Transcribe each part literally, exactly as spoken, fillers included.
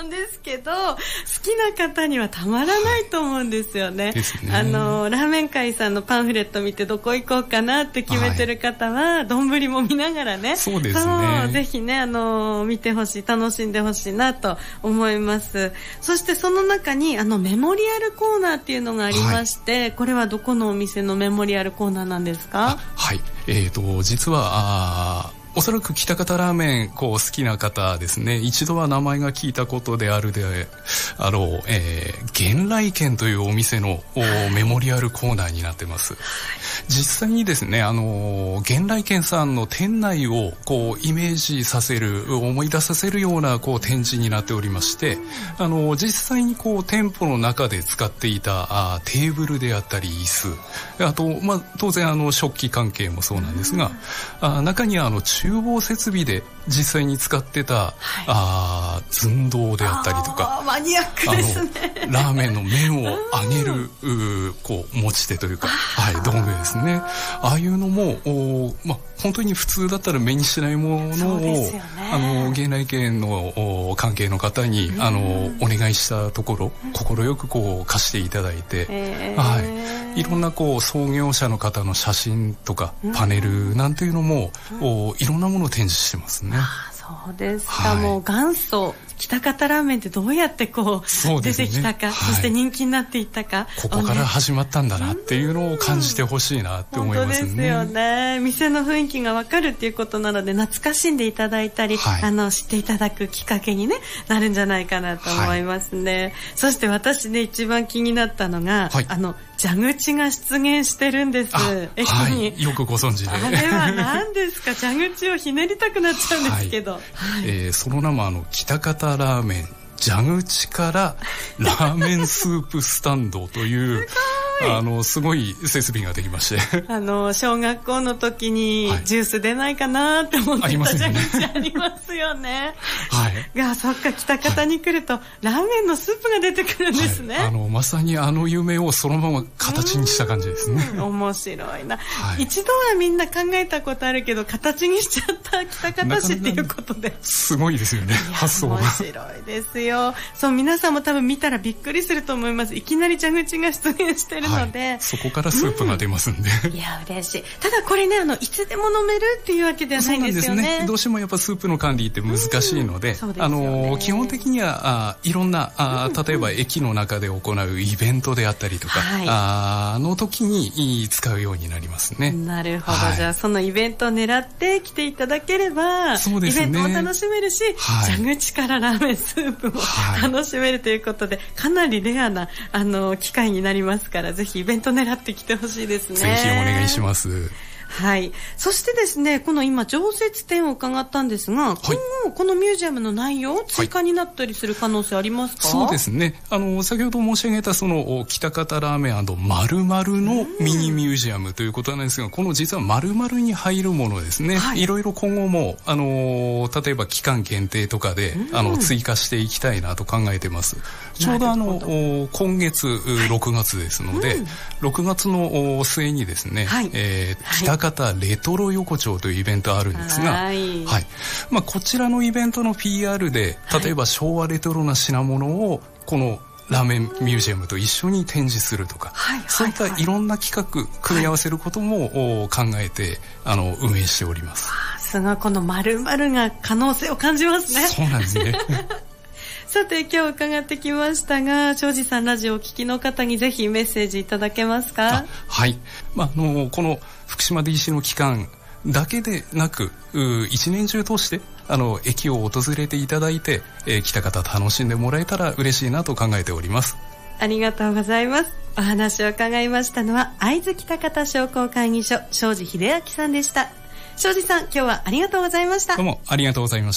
うんですけど、好きな方にはたまらないと思うんですよね。 ですね。 あのラーメン会さんのパンフレット見てどこ行こうかなって決めてる方は丼、はい、も見ながらね、 そうですね、 そうぜひねあの見てほしい、楽しんでほしいなと思います。そしてその中にあのメモリアルコーナーっていうのがありまして、はい、これはどこのお店のメモリアルコーナーなんですか？ はい、えーと実はあおそらく喜多方ラーメンこう好きな方ですね、一度は名前が聞いたことであるであろう、えー、源来軒というお店のメモリアルコーナーになってます。実際にですね、あの源来軒さんの店内をこうイメージさせる、思い出させるようなこう展示になっておりまして、あの実際にこう店舗の中で使っていたあテーブルであったり椅子、あと、まあ、当然あの食器関係もそうなんですが、あ中にはあの厨房設備で実際に使ってた、はい、あ寸胴であったりとか、 マニアックですね。 あのラーメンの麺を揚げるこう持ち手というか、はい、道具ですね。ああいうのもお、まあ、本当に普通だったら目にしないものを、ね、あの源来軒の関係の方に、うん、あのお願いしたところ快、うん、くこう貸していただいて、えーはい、いろんなこう創業者の方の写真とかパネルなんていうのも、うん、おいろんなものを展示してますね。 そうですか、はい、もう元祖喜多方ラーメンってどうやってこう、ね、出てきたか、はい、そして人気になっていったか、 ここから始まったんだなっていうのを感じてほしいなって思いますね。 本当ですよね。店の雰囲気が分かるっていうことなので懐かしんでいただいたり、はい、あの知っていただくきっかけに、ね、なるんじゃないかなと思いますね、はい、そして私ね一番気になったのが、はい、あの蛇口が出現してるんです。駅に、 はい、よくご存知で。 あれは何ですか？蛇口をひねりたくなっちゃうんですけど、はいはい、えー、その名もあの喜多方ラーメン蛇口からラーメンスープスタンドというあのすごい設備ができましてあの小学校の時にジュース出ないかなって思ってた蛇口ありますよね。はい、がそっか喜多方に来ると、はい、ラーメンのスープが出てくるんですね、 はい、あのまさにあの夢をそのまま形にした感じですね。 面白いな、はい、一度はみんな考えたことあるけど形にしちゃった喜多方市っていうことで、 すごいですよね、発想が面白いですよ。そう皆さんも多分見たらびっくりすると思います。いきなり蛇口が出現してるので、 はい、そこからスープが出ますんで、 うん、いや嬉しい。ただこれねあのいつでも飲めるっていうわけではないんですよね。そうなんですね。 どうしてもやっぱスープの管理って難しいので、うん、あの基本的にはあいろんなあ例えば駅の中で行うイベントであったりとか、はい、あの時に使うようになりますね。 なるほど、はい、じゃあそのイベントを狙って来ていただければ、そうですね、イベントも楽しめるし、はい、蛇口からラーメンスープも楽しめるということで、かなりレアなあの機会になりますから、ぜひイベント狙ってきてほしいですね。 ぜひお願いします。 はい、そしてですねこの今常設展を伺ったんですが、はい、今後このミュージアムの内容追加になったりする可能性ありますか？はい、 そうですね、あの先ほど申し上げたその喜多方ラーメン&〇〇のミニミュージアムということなんですが、この実は〇〇に入るものですね、はい、いろいろ今後もあの例えば期間限定とかであの追加していきたいなと考えてます。ちょうどあの今月ろくがつですので、はい、うん、ろくがつの末にですね、はい、えー、喜多方レトロ横丁というイベントあるんですが、はい、はい、まあ、こちらのイベントの ピーアール で例えば昭和レトロな品物をこのラーメンミュージアムと一緒に展示するとか、はい、そういったいろんな企画組み合わせることも考えてあの運営しております。 すごい、この〇〇が可能性を感じますね。 そうなんですね。 さて今日伺ってきましたが、庄司さんラジオをお聞きの方にぜひメッセージいただけますか？ はい、まあ、あのこの福島 ディーシー の期間だけでなく一年中通してあの駅を訪れていただいて、えー、来た方楽しんでもらえたら嬉しいなと考えております。 ありがとうございます。お話を伺いましたのは会津喜多方商工会議所庄司秀明さんでした。庄司さん今日はありがとうございました。 どうもありがとうございました。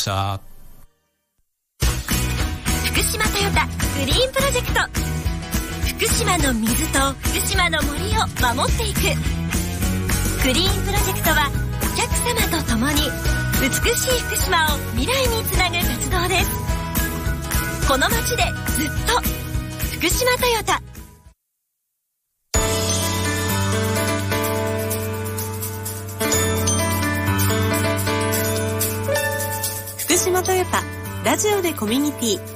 福島トヨタグリーンプロジェクト、福島の水と福島の森を守っていくグリーンプロジェクトはお客様と共に美しい福島を未来につなぐ活動です。この街でずっと福島トヨタ。 福島トヨタラジオでコミュニティ